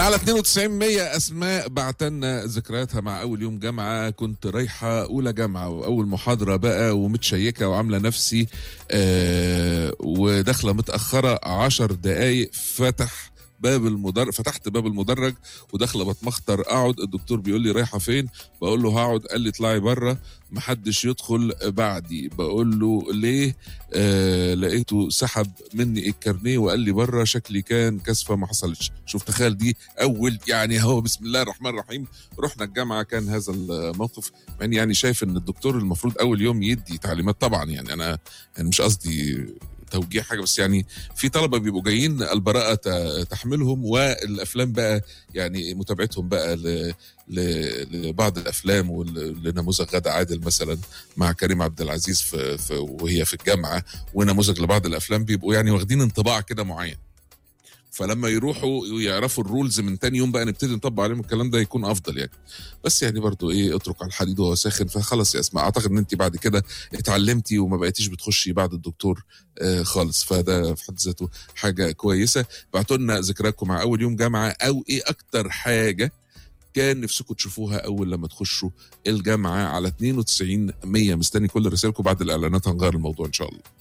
من على 92 اسماء بعتلنا ذكرياتها مع اول يوم جامعه. كنت رايحه اولى جامعه واول محاضره بقى ومتشيكه وعامله نفسي وداخله متاخره 10 دقايق. فتحت باب المدرج وداخله بتمخطر اقعد. الدكتور بيقول لي رايحه فين؟ بقول له هقعد. قال لي اطلعي بره محدش يدخل بعدي. بقول له ليه؟ لقيته سحب مني الكارنيه وقال لي بره. شكلي كان كسفه ما حصلتش. شوف تخيل دي اول يعني هو بسم الله الرحمن الرحيم رحنا الجامعه كان هذا الموقف. يعني شايف ان الدكتور المفروض اول يوم يدي تعليمات طبعا. يعني انا يعني مش قصدي توجيه حاجه، بس يعني في طلبه بيبقوا جايين البراءه تحملهم، والافلام بقى يعني متابعتهم بقى لبعض الافلام ولنموذج غادة عادل مثلا مع كريم عبد العزيز وهي في الجامعه، ونموذج لبعض الافلام بيبقوا يعني واخدين انطباع كده معين. فلما يروحوا يعرفوا الرولز من تاني يوم بقى نبتدي نطبق عليهم الكلام ده يكون افضل يعني. بس يعني برضو اترك على الحديد وهو ساخن. فخلص يا اسماء اعتقد ان انت بعد كده اتعلمتي وما بقيتيش بتخشي بعد الدكتور خالص، فده في حد ذاته حاجه كويسه. بعتوا لنا ذكرياتكم مع اول يوم جامعه، او ايه اكتر حاجه كان نفسكم تشوفوها اول لما تخشوا الجامعه على 92 100. مستني كل رسائلكم بعد الاعلانات، هنغير الموضوع ان شاء الله.